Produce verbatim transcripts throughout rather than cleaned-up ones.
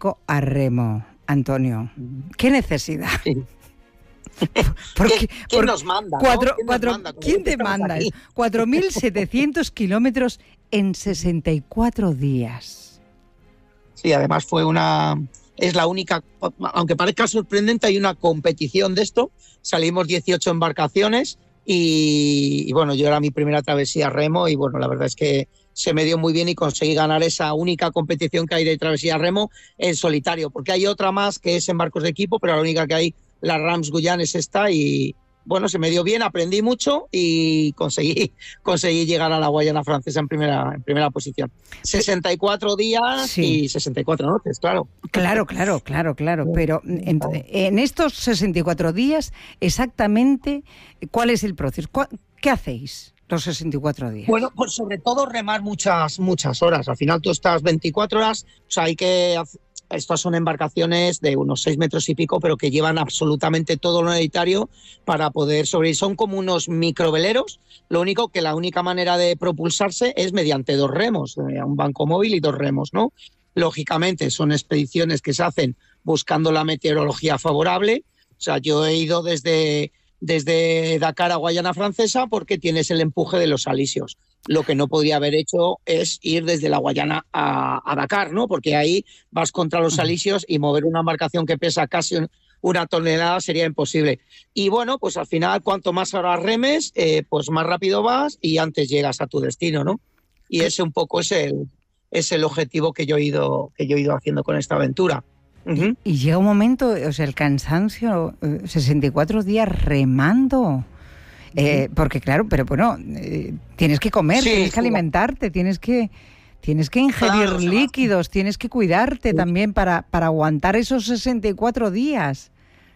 dedico a remo, Antonio. ¿Qué necesidad? Sí. ¿Por ¿Quién, qué? ¿quién Por nos manda? cuatro, ¿no? ¿Quién, cuatro, nos manda? ¿quién te manda? cuatro mil setecientos kilómetros en sesenta y cuatro días. Sí, además fue una... Es la única, aunque parezca sorprendente, hay una competición de esto. Salimos dieciocho embarcaciones y, y bueno, yo era mi primera travesía remo y bueno, la verdad es que se me dio muy bien y conseguí ganar esa única competición que hay de travesía remo en solitario, porque hay otra más que es en barcos de equipo, pero la única que hay, la Rams Guyane, es esta y bueno, se me dio bien, aprendí mucho y conseguí, conseguí llegar a la Guayana Francesa en primera, en primera posición. sesenta y cuatro días sí. Y sesenta y cuatro noches, claro. Claro, claro, claro, claro. Pero en, en estos sesenta y cuatro días, exactamente, ¿cuál es el proceso? ¿Qué hacéis los sesenta y cuatro días? Bueno, pues sobre todo remar muchas, muchas horas. Al final tú estás veinticuatro horas, o sea, hay que... Estas son embarcaciones de unos seis metros y pico, pero que llevan absolutamente todo lo necesario para poder sobrevivir. Son como unos microveleros, lo único que la única manera de propulsarse es mediante dos remos, un banco móvil y dos remos, ¿no? Lógicamente son expediciones que se hacen buscando la meteorología favorable. O sea, yo he ido desde, desde Dakar a Guayana Francesa porque tienes el empuje de los alisios. Lo que no podría haber hecho es ir desde la Guayana a, a Dakar, ¿no? Porque ahí vas contra los alisios y mover una embarcación que pesa casi una tonelada sería imposible. Y bueno, pues al final, cuanto más horas remes, eh, pues más rápido vas y antes llegas a tu destino, ¿no? Y ese un poco es el, es el objetivo que yo he ido, que yo he ido haciendo con esta aventura. Uh-huh. Y, y llega un momento, o sea, el cansancio, sesenta y cuatro días remando. Eh, porque claro, pero bueno, eh, tienes que comer, sí, tienes que alimentarte, tienes que tienes que ingerir claro, líquidos, tienes que cuidarte sí. también para, para aguantar esos sesenta y cuatro días.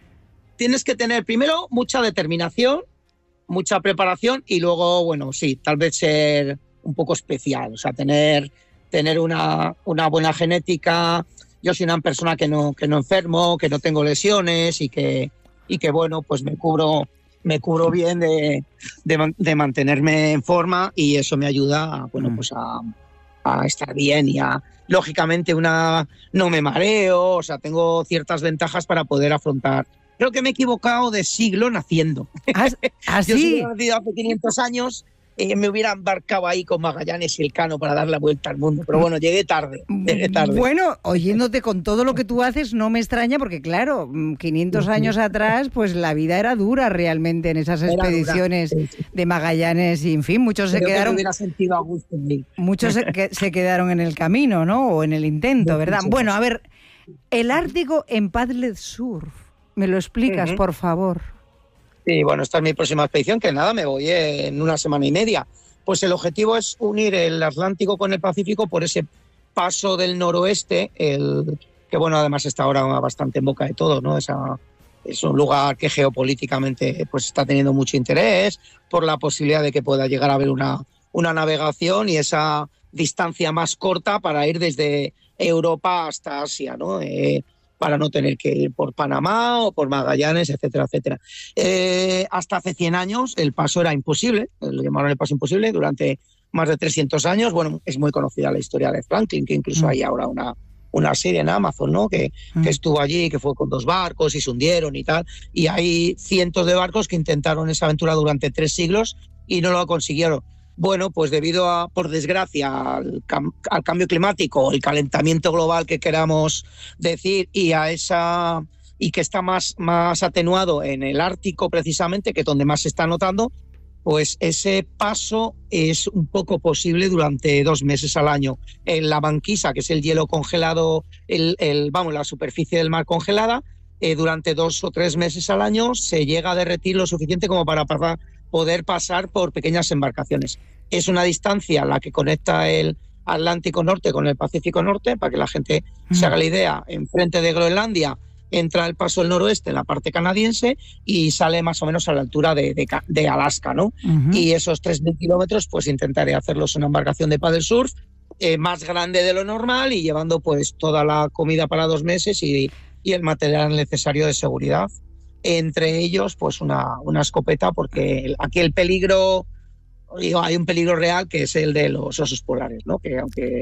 Tienes que tener primero mucha determinación, mucha preparación y luego, bueno, sí, tal vez ser un poco especial, o sea, tener, tener una, una buena genética. Yo soy una persona que no, que no enfermo, que no tengo lesiones y que, y que bueno, pues me cubro... me cubro bien de, de, de mantenerme en forma y eso me ayuda bueno, pues a, a estar bien y a, lógicamente, una no me mareo, o sea, tengo ciertas ventajas para poder afrontar. Creo que me he equivocado de siglo naciendo. ¿Ah, ¿ah, Yo sí? si hubiera nacido hace quinientos años, eh, me hubiera embarcado ahí con Magallanes y Elcano para dar la vuelta al mundo. Pero bueno, llegué tarde, llegué tarde. Bueno, oyéndote con todo lo que tú haces, no me extraña porque, claro, quinientos años atrás, pues la vida era dura realmente en esas expediciones de Magallanes y, en fin, muchos Creo se quedaron... Que me hubiera sentido a gusto en mí. Muchos se, que, se quedaron en el camino, ¿no? O en el intento, ¿verdad? Bueno, a ver, el Ártico en paddle surf. ¿Me lo explicas, uh-huh. por favor? Sí, bueno, esta es mi próxima expedición, que nada, me voy en una semana y media. Pues el objetivo es unir el Atlántico con el Pacífico por ese paso del noroeste, el, que bueno, además está ahora bastante en boca de todo, ¿no? Esa, es un lugar que geopolíticamente pues está teniendo mucho interés por la posibilidad de que pueda llegar a haber una, una navegación y esa distancia más corta para ir desde Europa hasta Asia, ¿no? Eh, para no tener que ir por Panamá o por Magallanes, etcétera, etcétera. Eh, hasta hace cien años el paso era imposible, lo llamaron el paso imposible, durante más de trescientos años. Bueno, es muy conocida la historia de Franklin, que incluso mm. hay ahora una, una serie en Amazon, ¿no? Que, mm. que estuvo allí, que fue con dos barcos y se hundieron y tal, y hay cientos de barcos que intentaron esa aventura durante tres siglos y no lo consiguieron. Bueno, pues debido a, por desgracia, al, cam- al cambio climático, el calentamiento global que queramos decir y a esa y que está más, más atenuado en el Ártico precisamente, que es donde más se está notando, pues ese paso es un poco posible durante dos meses al año. En la banquisa, que es el hielo congelado, el, el, vamos, la superficie del mar congelada, eh, durante dos o tres meses al año se llega a derretir lo suficiente como para pasar, poder pasar por pequeñas embarcaciones. Es una distancia la que conecta el Atlántico Norte con el Pacífico Norte, para que la gente mm. se haga la idea. Enfrente de Groenlandia entra el paso del noroeste en la parte canadiense y sale más o menos a la altura de, de, de Alaska, ¿no? Uh-huh. Y esos tres mil kilómetros pues intentaré hacerlos en una embarcación de paddle surf eh, más grande de lo normal y llevando pues toda la comida para dos meses y, y el material necesario de seguridad. Entre ellos pues una, una escopeta, porque aquí el peligro, digo, hay un peligro real que es el de los osos polares, ¿no? Que aunque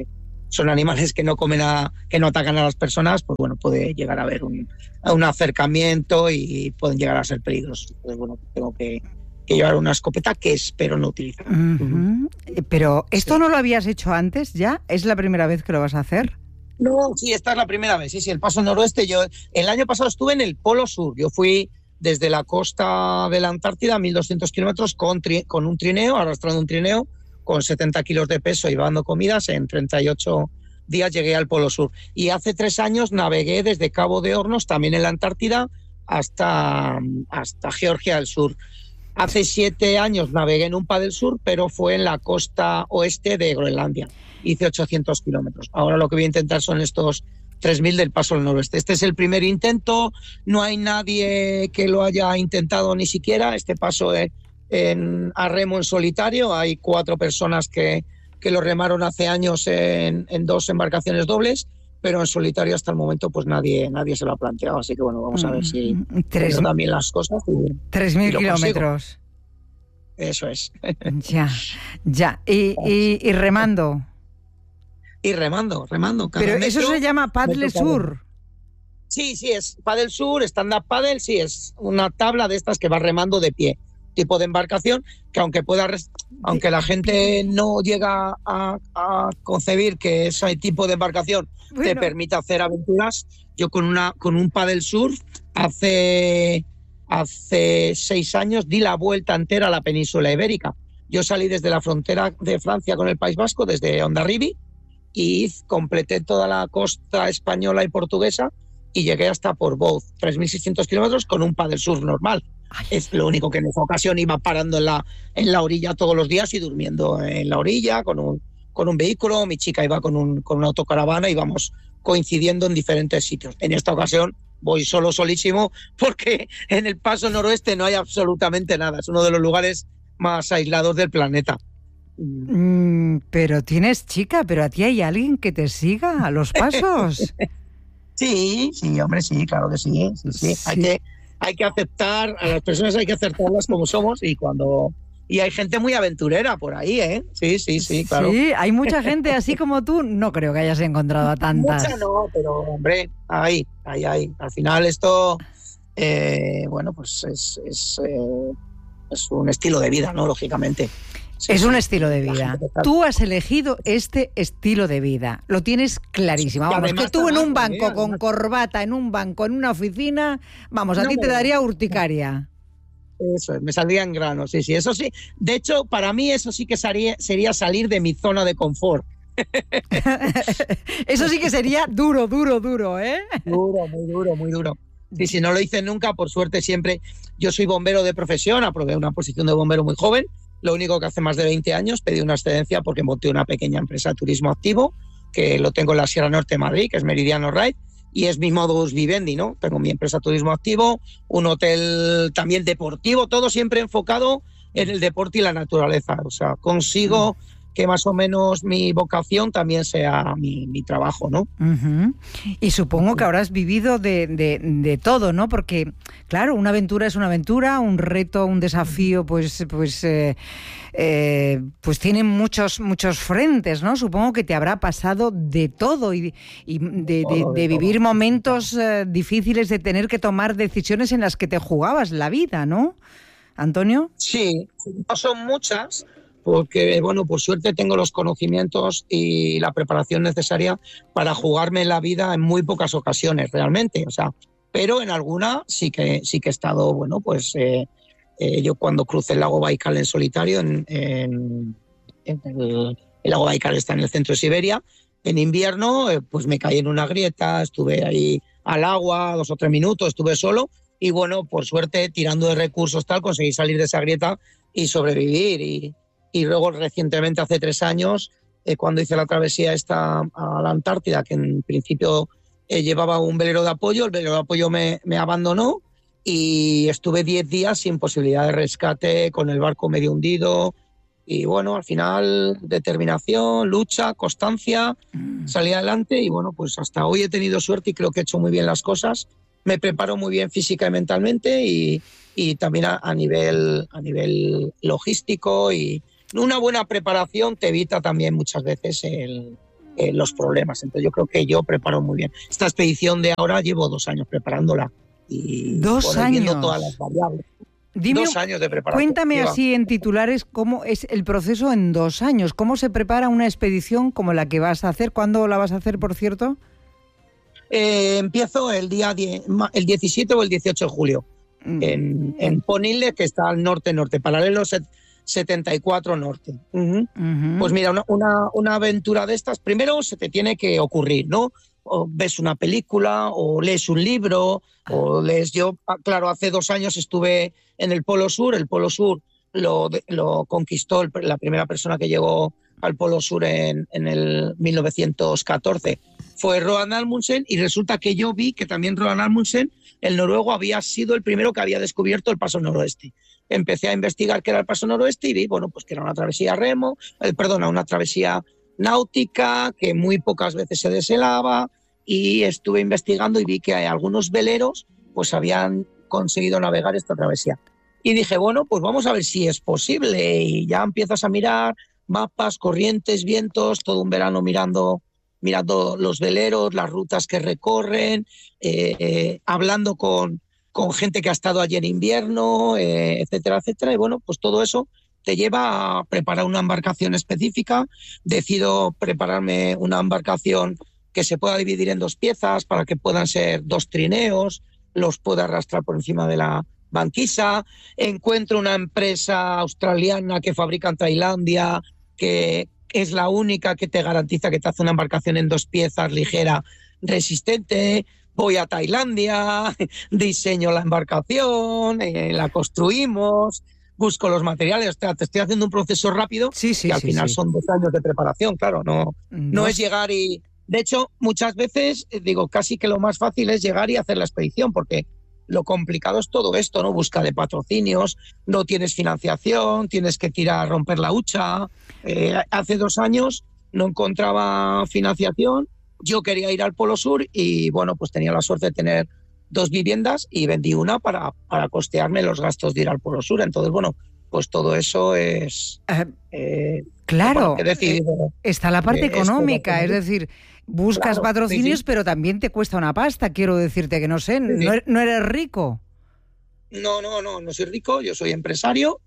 son animales que no comen a, que no atacan a las personas, pues bueno, puede llegar a haber un, un acercamiento y pueden llegar a ser peligrosos. Entonces, bueno, tengo que, que llevar una escopeta que espero no utilizar. Uh-huh. Uh-huh. Pero, ¿esto sí. no lo habías hecho antes ya? ¿Es la primera vez que lo vas a hacer? No, sí, esta es la primera vez. Sí, sí, el paso noroeste. Yo el año pasado estuve en el Polo Sur. Yo fui desde la costa de la Antártida, mil doscientos kilómetros, con, tri, con un trineo, arrastrando un trineo, con setenta kilos de peso y llevando comidas. En treinta y ocho días llegué al Polo Sur. Y hace tres años navegué desde Cabo de Hornos, también en la Antártida, hasta, hasta Georgia del Sur. Hace siete años navegué en un paddle sur, pero fue en la costa oeste de Groenlandia. Hice ochocientos kilómetros. Ahora lo que voy a intentar son estos tres mil del paso al noroeste. Este es el primer intento, no hay nadie que lo haya intentado ni siquiera. Este paso en, en, a remo en solitario, hay cuatro personas que, que lo remaron hace años en, en dos embarcaciones dobles, pero en solitario hasta el momento pues nadie, nadie se lo ha planteado. Así que bueno, vamos a ver si Tres, también las cosas. Tres mil kilómetros. Eso es. Ya, ya. Y, y, y remando. Y remando, remando. Pero eso se llama paddle sur. Sí, sí, es paddle sur, stand-up paddle, sí, es una tabla de estas que va remando de pie. Tipo de embarcación que aunque pueda, aunque la gente no llega a, a concebir que ese tipo de embarcación bueno. te permite hacer aventuras, yo con una con un paddle surf hace hace seis años di la vuelta entera a la península ibérica. Yo salí desde la frontera de Francia con el País Vasco, desde Hondarribia, y completé toda la costa española y portuguesa y llegué hasta Portbou, tres mil seiscientos kilómetros con un paddle surf normal. Ay. Es lo único que en esa ocasión iba parando en la, en la orilla todos los días y durmiendo en la orilla con un, con un vehículo. Mi chica iba con, un, con una autocaravana y íbamos coincidiendo en diferentes sitios. En esta ocasión voy solo, solísimo, porque en el paso noroeste no hay absolutamente nada. Es uno de los lugares más aislados del planeta. Mm, pero tienes chica, pero a ti hay alguien que te siga a los pasos. Sí, sí, hombre, sí, claro que sí, sí, sí. sí. Hay que, hay que aceptar, a las personas hay que aceptarlas como somos y cuando... Y hay gente muy aventurera por ahí, ¿eh? Sí, sí, sí, claro. Sí, hay mucha gente así como tú. No creo que hayas encontrado a tantas. Mucha no, pero hombre, hay, hay, hay. Al final esto, eh, bueno, pues es, es, eh, es un estilo de vida, ¿no? Lógicamente. Sí, es un sí. estilo de vida. Tú has elegido este estilo de vida. Lo tienes clarísimo. Vamos, que tú en un banco, con corbata, en un banco, en una oficina, vamos, a no, ti te daría urticaria. Eso, me saldría en grano, sí, sí, eso sí. De hecho, para mí eso sí que sería, sería salir de mi zona de confort. Eso sí que sería duro, duro, duro, ¿eh? Duro, muy duro, muy duro. Sí, si no lo hice nunca, por suerte siempre. Yo soy bombero de profesión, aprobé una posición de bombero muy joven. Lo único que hace más de veinte años pedí una excedencia porque monté una pequeña empresa de turismo activo, que lo tengo en la Sierra Norte de Madrid, que es Meridiano Ride, y es mi modus vivendi, ¿no? Tengo mi empresa de turismo activo, un hotel también deportivo, todo siempre enfocado en el deporte y la naturaleza. O sea, consigo que más o menos mi vocación también sea mi, mi trabajo, ¿no? Uh-huh. Y supongo que habrás vivido de, de, de todo, ¿no? Porque, claro, una aventura es una aventura, un reto, un desafío, pues, pues, eh, eh, pues tiene muchos, muchos frentes, ¿no? Supongo que te habrá pasado de todo y, y de, de, de vivir momentos eh, difíciles, de tener que tomar decisiones en las que te jugabas la vida, ¿no, Antonio? Sí, no son muchas, porque, bueno, por suerte tengo los conocimientos y la preparación necesaria para jugarme la vida en muy pocas ocasiones, realmente, o sea, pero en alguna sí que, sí que he estado, bueno, pues eh, eh, yo cuando crucé el lago Baikal en solitario, en, en, en el, el lago Baikal está en el centro de Siberia, en invierno, eh, pues me caí en una grieta, estuve ahí al agua dos o tres minutos, estuve solo y, bueno, por suerte, tirando de recursos tal, conseguí salir de esa grieta y sobrevivir y Y luego recientemente, hace tres años, eh, cuando hice la travesía esta a la Antártida, que en principio eh, llevaba un velero de apoyo, el velero de apoyo me, me abandonó y estuve diez días sin posibilidad de rescate, con el barco medio hundido. Y bueno, al final, determinación, lucha, constancia, mm. salí adelante y bueno, pues hasta hoy he tenido suerte y creo que he hecho muy bien las cosas. Me preparo muy bien física y mentalmente y, y también a, a, nivel, a nivel logístico y una buena preparación te evita también muchas veces el, eh, los problemas. Entonces yo creo que yo preparo muy bien. Esta expedición de ahora llevo dos años preparándola. Y, dos bueno, años. viendo todas las variables. Dime, dos años de preparación. Cuéntame lleva. así en titulares cómo es el proceso en dos años. ¿Cómo se prepara una expedición como la que vas a hacer? ¿Cuándo la vas a hacer, por cierto? Eh, empiezo el día diez, el diecisiete o el dieciocho de julio mm. en, en Ponille, que está al norte-norte, paralelo setenta y cuatro norte. Uh-huh. Uh-huh. Pues mira, una, una, una aventura de estas, primero se te tiene que ocurrir, ¿no? O ves una película, o lees un libro, o lees... Yo, claro, hace dos años estuve en el Polo Sur. El Polo Sur lo, lo conquistó el, la primera persona que llegó al Polo Sur en, en el mil novecientos catorce. Fue Roald Amundsen, y resulta que yo vi que también Roald Amundsen, el noruego, había sido el primero que había descubierto el paso noroeste. Empecé a investigar qué era el paso noroeste y vi, bueno, pues que era una travesía remo, eh, perdona, una travesía náutica que muy pocas veces se deshelaba, y estuve investigando y vi que algunos veleros pues habían conseguido navegar esta travesía. Y dije, bueno, pues vamos a ver si es posible, y ya empiezas a mirar mapas, corrientes, vientos, todo un verano mirando... mirando los veleros, las rutas que recorren, eh, eh, hablando con, con gente que ha estado allí en invierno, eh, etcétera, etcétera. Y bueno, pues todo eso te lleva a preparar una embarcación específica. Decido prepararme una embarcación que se pueda dividir en dos piezas para que puedan ser dos trineos, los pueda arrastrar por encima de la banquisa. Encuentro una empresa australiana que fabrica en Tailandia, que es la única que te garantiza que te hace una embarcación en dos piezas, ligera, resistente. Voy a Tailandia, diseño la embarcación, eh, la construimos, busco los materiales. O sea, te estoy haciendo un proceso rápido, sí, sí, que al sí, final sí. son dos años de preparación, claro. No, no es llegar y... De hecho, muchas veces, digo, casi que lo más fácil es llegar y hacer la expedición, porque lo complicado es todo esto, ¿no? Busca de patrocinios, no tienes financiación, tienes que tirar, romper la hucha. Eh, hace dos años no encontraba financiación, yo quería ir al Polo Sur y, bueno, pues tenía la suerte de tener dos viviendas y vendí una para, para costearme los gastos de ir al Polo Sur. Entonces, bueno, pues todo eso es... Uh, eh, claro, he decidido, eh, está la parte eh, económica, es, es decir... Buscas claro, patrocinios, sí, sí. pero también te cuesta una pasta, quiero decirte que no sé, Sí, sí. no, no eres rico. No, no, no, no soy rico, yo soy empresario,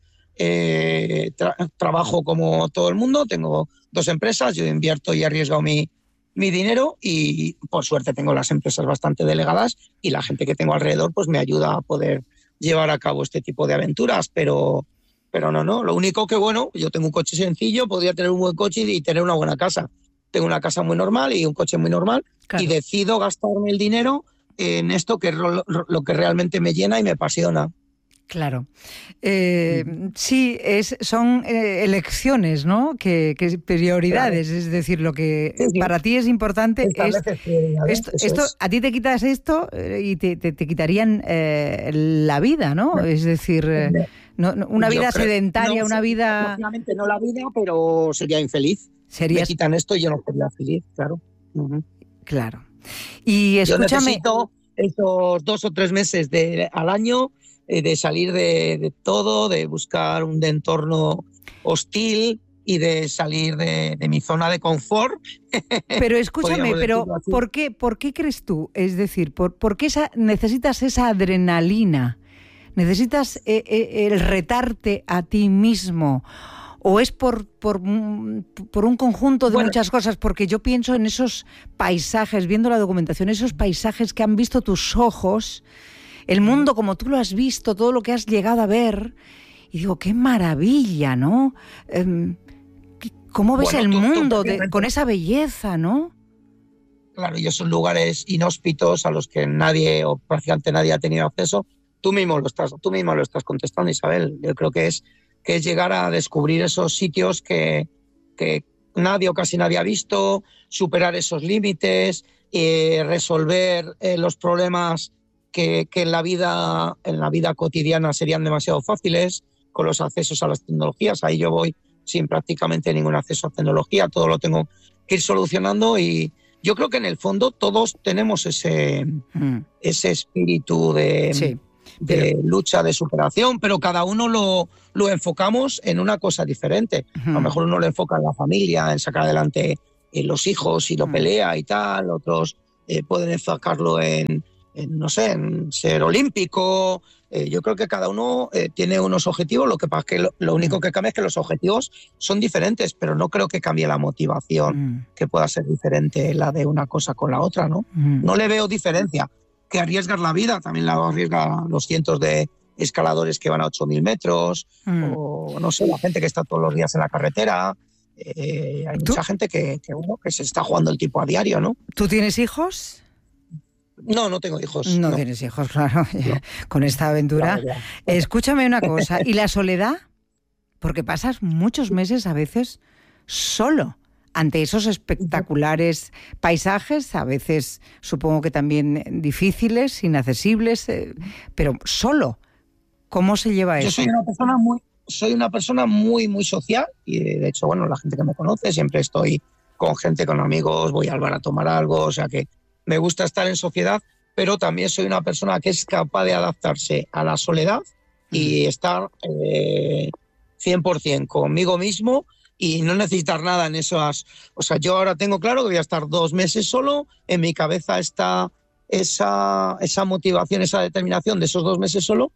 eh, tra- trabajo como todo el mundo, tengo dos empresas, yo invierto y he arriesgado mi, mi dinero, y por suerte tengo las empresas bastante delegadas, y la gente que tengo alrededor pues me ayuda a poder llevar a cabo este tipo de aventuras, pero, pero no, no, lo único que, bueno, yo tengo un coche sencillo, podría tener un buen coche y tener una buena casa. Tengo una casa muy normal y un coche muy normal, claro. Y decido gastarme el dinero en esto que es lo, lo que realmente me llena y me apasiona. Claro. Eh, mm. Sí, es, son eh, elecciones, ¿no? Que, que prioridades, claro. Es decir, lo que sí, sí. para ti es importante es esto, esto es. A ti te quitas esto y te, te, te quitarían eh, la vida, ¿no? No. Es decir, eh, no, no, una vida creo, sedentaria, no, una vida... Obviamente no la vida, pero sería infeliz. Serías... Me quitan esto y yo no sería feliz, claro. Uh-huh. Claro. Y escúchame... Yo necesito esos dos o tres meses de, al año eh, de salir de, de todo, de buscar un de entorno hostil y de salir de, de mi zona de confort. Pero escúchame, pero ¿por qué, ¿por qué crees tú? Es decir, ¿por, por qué esa, necesitas esa adrenalina? ¿Necesitas eh, eh, el retarte a ti mismo? ¿O es por, por, por un conjunto de bueno, muchas cosas? Porque yo pienso en esos paisajes, viendo la documentación, esos paisajes que han visto tus ojos, el mundo como tú lo has visto, todo lo que has llegado a ver, y digo, qué maravilla, ¿no? ¿Cómo ves bueno, el tú, mundo tú, de, con esa belleza, no? Claro, y esos lugares inhóspitos a los que nadie o prácticamente nadie ha tenido acceso, tú mismo lo estás, tú mismo lo estás contestando, Isabel. Yo creo que es que es llegar a descubrir esos sitios que, que nadie o casi nadie ha visto, superar esos límites, eh, resolver eh, los problemas que, que en, la vida, en la vida cotidiana serían demasiado fáciles, con los accesos a las tecnologías. Ahí yo voy sin prácticamente ningún acceso a tecnología, todo lo tengo que ir solucionando, y yo creo que en el fondo todos tenemos ese, mm. ese espíritu de... Sí. de lucha, de superación, pero cada uno lo, lo enfocamos en una cosa diferente. Uh-huh. A lo mejor uno lo enfoca en la familia, en sacar adelante eh, los hijos y lo pelea y tal, otros eh, pueden enfocarlo en, en, no sé, en ser olímpico. Eh, yo creo que cada uno eh, tiene unos objetivos, lo que pasa es que lo, lo único que cambia es que los objetivos son diferentes, pero no creo que cambie la motivación, mm. que pueda ser diferente la de una cosa con la otra, ¿no? Mm. No le veo diferencia. Que arriesgas la vida, también la arriesga los cientos de escaladores que van a ocho mil metros, mm. o no sé, la gente que está todos los días en la carretera. Eh, hay mucha gente que, que, bueno, que se está jugando el tipo a diario, ¿no? ¿Tú tienes hijos? No, no tengo hijos. No, no. tienes hijos, claro, no. Con esta aventura. Claro, escúchame una cosa, ¿y la soledad? Porque pasas muchos meses a veces solo ante esos espectaculares paisajes, a veces supongo que también difíciles, inaccesibles, eh, pero solo. ¿Cómo se lleva eso? Yo soy una persona muy, soy una persona muy, muy social y de hecho, bueno, la gente que me conoce, siempre estoy con gente, con amigos, voy al bar a tomar algo, o sea que me gusta estar en sociedad, pero también soy una persona que es capaz de adaptarse a la soledad y estar eh, cien por ciento conmigo mismo y no necesitar nada en esas... O sea, yo ahora tengo claro que voy a estar dos meses solo, en mi cabeza está esa, esa motivación, esa determinación de esos dos meses solo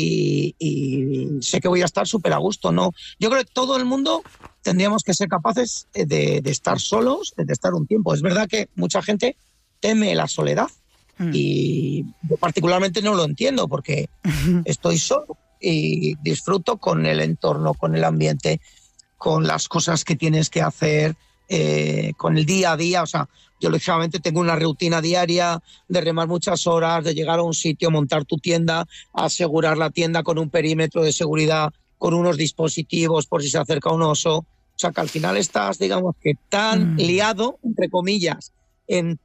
y, y sé que voy a estar súper a gusto, ¿no? Yo creo que todo el mundo tendríamos que ser capaces de, de estar solos, de estar un tiempo. Es verdad que mucha gente teme la soledad mm. y yo particularmente no lo entiendo porque estoy solo y disfruto con el entorno, con el ambiente, con las cosas que tienes que hacer, eh, con el día a día. O sea, yo lógicamente tengo una rutina diaria de remar muchas horas, de llegar a un sitio, montar tu tienda, asegurar la tienda con un perímetro de seguridad, con unos dispositivos por si se acerca un oso. O sea, que al final estás, digamos, que tan mm. liado, entre comillas, en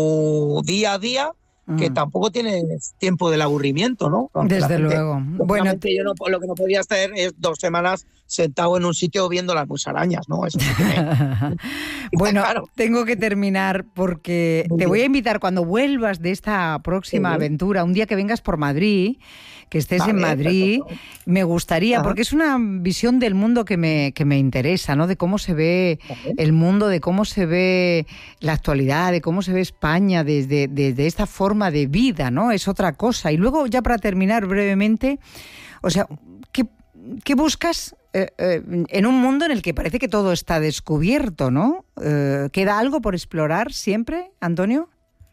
tu día a día, que mm. tampoco tienes tiempo del aburrimiento, ¿no? Aunque Desde gente, luego. Bueno, yo no, lo que no podía estar es dos semanas sentado en un sitio viendo las musarañas, ¿no? Eso me... Bueno, claro. Tengo que terminar porque Muy te bien. voy a invitar cuando vuelvas de esta próxima sí. aventura, un día que vengas por Madrid, que estés vale, en Madrid, perfecto. me gustaría, Ajá. porque es una visión del mundo que me, que me interesa, ¿no? De cómo se ve vale. el mundo, de cómo se ve la actualidad, de cómo se ve España desde, desde esta forma de vida, ¿no? Es otra cosa. Y luego, ya para terminar brevemente, o sea, ¿qué, qué buscas eh, eh, en un mundo en el que parece que todo está descubierto, ¿no? Eh, ¿Queda algo por explorar siempre, Antonio?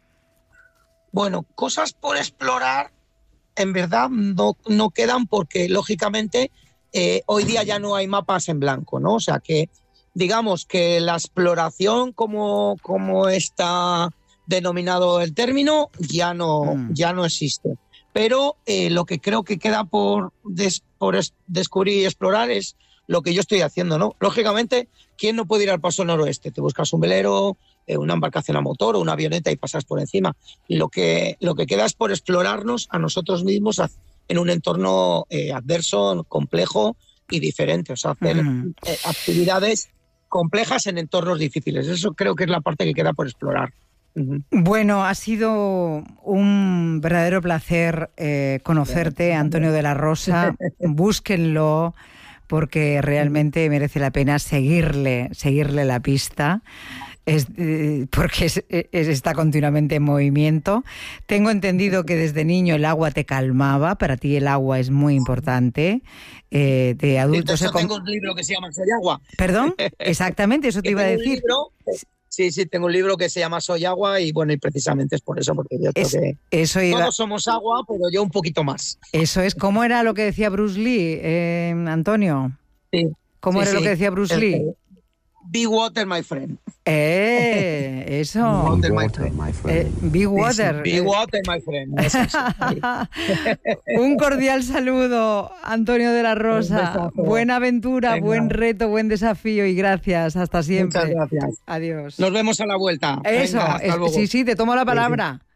Bueno, cosas por explorar en verdad no, no quedan porque, lógicamente, eh, hoy día ya no hay mapas en blanco, ¿no? O sea que, digamos que la exploración, como, como está denominado el término, ya no, mm. ya no existe. Pero eh, lo que creo que queda por, des, por es, descubrir y explorar es lo que yo estoy haciendo, ¿no? Lógicamente, ¿quién no puede ir al Paso Noroeste? Te buscas un velero, eh, una embarcación a motor o una avioneta y pasas por encima. Lo que, lo que queda es por explorarnos a nosotros mismos en un entorno eh, adverso, complejo y diferente. O sea, hacer mm. eh, actividades complejas en entornos difíciles. Eso creo que es la parte que queda por explorar. Uh-huh. Bueno, ha sido un verdadero placer eh, conocerte, Antonio de la Rosa. Búsquenlo porque realmente merece la pena seguirle, seguirle la pista. Es, eh, porque es, es, está continuamente en movimiento. Tengo entendido que desde niño el agua te calmaba, para ti el agua es muy importante. Eh, de adultos sí, tengo un libro que se llama Soy Agua. ¿Perdón? Exactamente, eso te iba a decir. Libro, sí, sí, tengo un libro que se llama Soy Agua y bueno, y precisamente es por eso, porque yo creo es, que eso iba... todos somos agua, pero yo un poquito más. Eso es, ¿cómo era lo que decía Bruce Lee, eh, Antonio? Sí. ¿Cómo sí, era sí. lo que decía Bruce el, Lee? Be water, my friend. Eh, eso. Be water, my friend. My friend. Eh, be water. Be water, my friend. Eso, eso. Un cordial saludo, Antonio de la Rosa. Buena aventura, Venga. buen reto, buen desafío y gracias. Hasta siempre. Muchas gracias. Adiós. Nos vemos a la vuelta. Eso, Venga, hasta es, luego. sí, sí, te tomo la palabra. Sí, sí.